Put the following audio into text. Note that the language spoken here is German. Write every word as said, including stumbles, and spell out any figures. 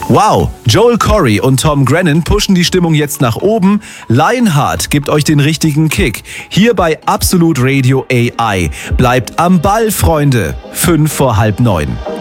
Wow, Joel Corry und Tom Grennan pushen die Stimmung jetzt nach oben. Lionheart gibt euch den richtigen Kick. Hier bei Absolut Radio A I. Bleibt am Ball, Freunde. Fünf vor halb neun.